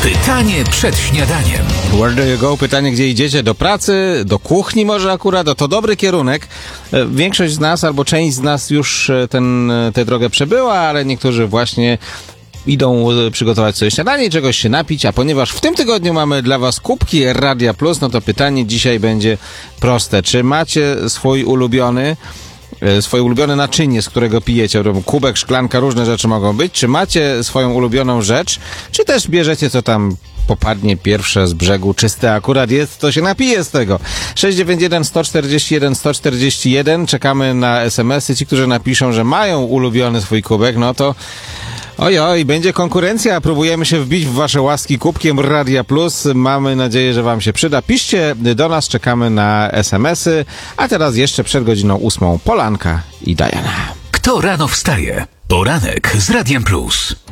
Pytanie przed śniadaniem. Where do you go? Pytanie, gdzie idziecie? Do pracy? Do kuchni może akurat? To dobry kierunek. Większość z nas, albo część z nas już tę drogę przebyła, ale niektórzy właśnie idą przygotować sobie śniadanie i czegoś się napić, a ponieważ w tym tygodniu mamy dla was kubki Radia Plus, no to pytanie dzisiaj będzie proste. Czy macie swoje ulubione naczynie, z którego pijecie? Kubek, szklanka, różne rzeczy mogą być. Czy macie swoją ulubioną rzecz? Czy też bierzecie co tam popadnie pierwsze z brzegu, czyste akurat jest, to się napije z tego. 691 141 141. Czekamy na SMS-y. Ci, którzy napiszą, że mają ulubiony swój kubek, no to oj, będzie konkurencja. Próbujemy się wbić w wasze łaski kubkiem Radia Plus. Mamy nadzieję, że wam się przyda. Piszcie do nas, czekamy na SMS-y. A teraz jeszcze przed godziną 8 Polanka i Diana. Kto rano wstaje? Poranek z Radiem Plus.